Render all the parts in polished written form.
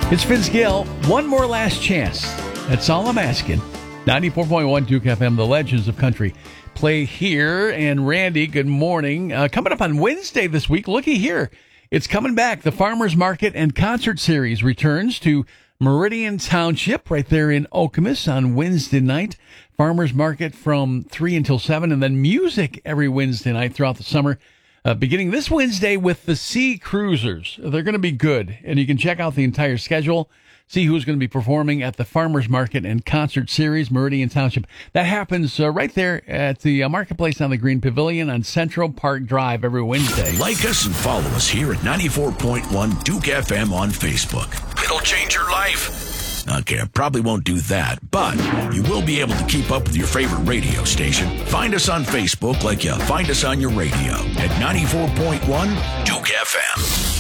It's Vince Gill. One more last chance. That's all I'm asking. 94.1 Duke FM, the Legends of Country play here. And Randy, good morning. Coming up on Wednesday this week, looky here. It's coming back. The Farmers Market and Concert Series returns to Meridian Township right there in Okemos on Wednesday night. Farmers Market from 3 until 7, and then music every Wednesday night throughout the summer. Beginning this Wednesday with the Sea Cruisers. They're going to be good, and you can check out the entire schedule, see who's going to be performing at the Farmers Market and Concert Series, Meridian Township. That happens right there at the Marketplace on the Green Pavilion on Central Park Drive every Wednesday. Like us and follow us here at 94.1 Duke FM on Facebook. It'll change your life. Okay, I probably won't do that, but you will be able to keep up with your favorite radio station. Find us on Facebook like you find us on your radio at 94.1 Duke FM.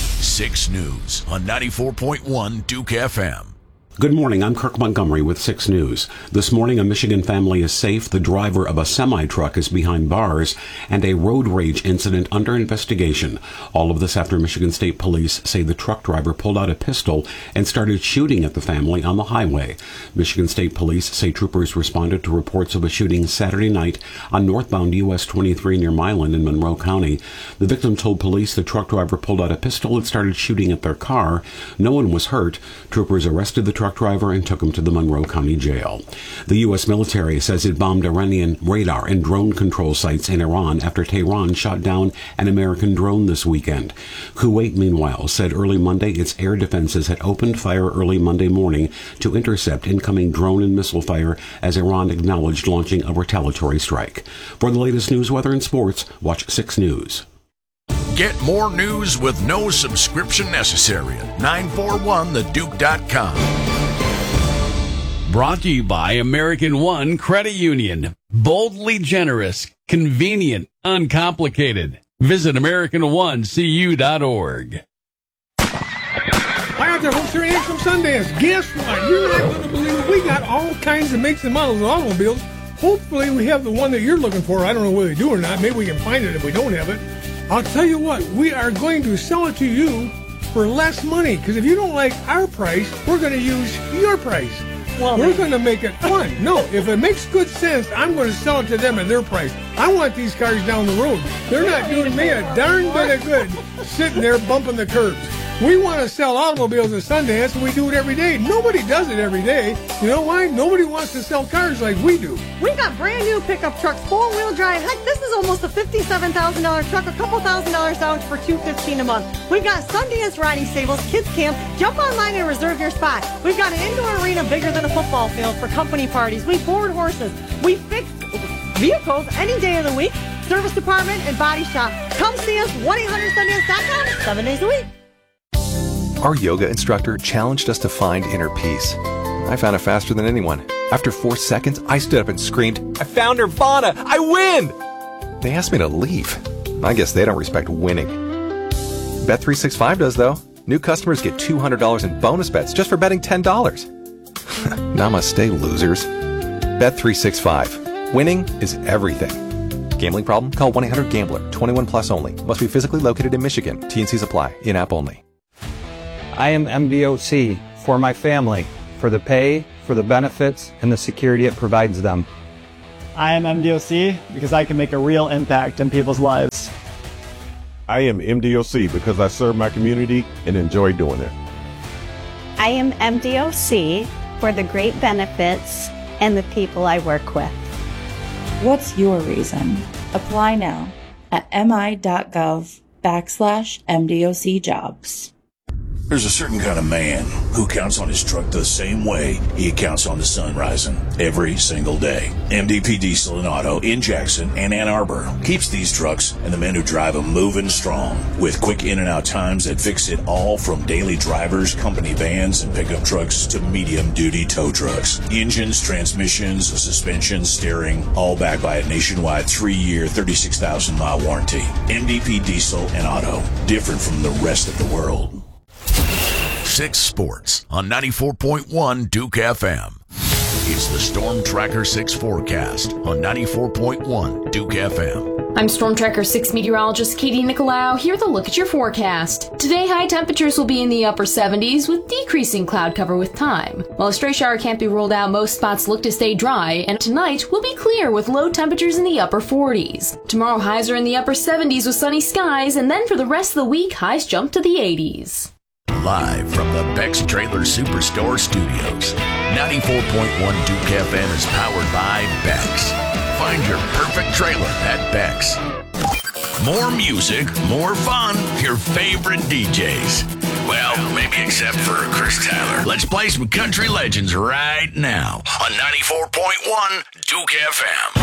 6 News on 94.1 Duke FM. Good morning, I'm Kirk Montgomery with 6 News. This morning, a Michigan family is safe. The driver of a semi-truck is behind bars, and a road rage incident under investigation. All of this after Michigan State Police say the truck driver pulled out a pistol and started shooting at the family on the highway. Michigan State Police say troopers responded to reports of a shooting Saturday night on northbound US 23 near Milan in Monroe County. The victim told police the truck driver pulled out a pistol and started shooting at their car. No one was hurt. Troopers arrested the truck driver and took him to the Monroe County Jail. The U.S. military says it bombed Iranian radar and drone control sites in Iran after Tehran shot down an American drone this weekend. Kuwait, meanwhile, said early Monday its air defenses had opened fire early Monday morning to intercept incoming drone and missile fire as Iran acknowledged launching a retaliatory strike. For the latest news, weather, and sports, watch 6 News. Get more news with no subscription necessary at 941theduke.com. Brought to you by American One Credit Union. Boldly generous, convenient, uncomplicated. Visit AmericanOneCU.org. Hi out there, folks. Here it is from Sundance. Guess what? You're not going to believe it. We got all kinds of makes and models of automobiles. Hopefully, we have the one that you're looking for. I don't know whether we do or not. Maybe we can find it if we don't have it. I'll tell you what, we are going to sell it to you for less money. Because if you don't like our price, we're going to use your price. Well, we're going to make it fun. No, if it makes good sense, I'm going to sell it to them at their price. I want these cars down the road. They're not doing me a darn bit of good sitting there bumping the curbs. We want to sell automobiles at Sundance, and we do it every day. Nobody does it every day. You know why? Nobody wants to sell cars like we do. We've got brand new pickup trucks, four-wheel drive. Heck, this is almost a $57,000 truck, a couple $1,000s down for $215 a month. We've got Sundance riding stables, kids camp. Jump online and reserve your spot. We've got an indoor arena bigger than a football field for company parties. We board horses. We fix vehicles any day of the week. Service department and body shop. Come see us, 1-800-Sundance.com, 7 days a week. Our yoga instructor challenged us to find inner peace. I found it faster than anyone. After 4 seconds, I stood up and screamed, "I found Nirvana! I win!" They asked me to leave. I guess they don't respect winning. Bet365 does, though. New customers get $200 in bonus bets just for betting $10. Namaste, losers. Bet365. Winning is everything. Gambling problem? Call 1-800-GAMBLER. 21 plus only. Must be physically located in Michigan. T&Cs apply. In-app only. I am MDOC for my family, for the pay, for the benefits, and the security it provides them. I am MDOC because I can make a real impact in people's lives. I am MDOC because I serve my community and enjoy doing it. I am MDOC for the great benefits and the people I work with. What's your reason? Apply now at mi.gov/MDOC jobs. There's a certain kind of man who counts on his truck the same way he counts on the sun rising every single day. MDP Diesel and Auto in Jackson and Ann Arbor keeps these trucks and the men who drive them moving strong with quick in and out times that fix it all from daily drivers, company vans, and pickup trucks to medium duty tow trucks. Engines, transmissions, suspension, steering, all backed by a nationwide 3-year, 36,000-mile warranty. MDP Diesel and Auto, different from the rest of the world. 6 Sports on 94.1 Duke FM. It's the Storm Tracker 6 forecast on 94.1 Duke FM. I'm Storm Tracker 6 meteorologist Katie Nicolau here with a look at your forecast. Today, high temperatures will be in the upper 70s with decreasing cloud cover with time. While a stray shower can't be ruled out, most spots look to stay dry, and tonight will be clear with low temperatures in the upper 40s. Tomorrow, highs are in the upper 70s with sunny skies, and then for the rest of the week, highs jump to the 80s. Live from the Beck's Trailer Superstore Studios, 94.1 Duke FM is powered by Beck's. Find your perfect trailer at Beck's. More music, more fun, your favorite DJs. Well, maybe except for Chris Tyler. Let's play some country legends right now on 94.1 Duke FM.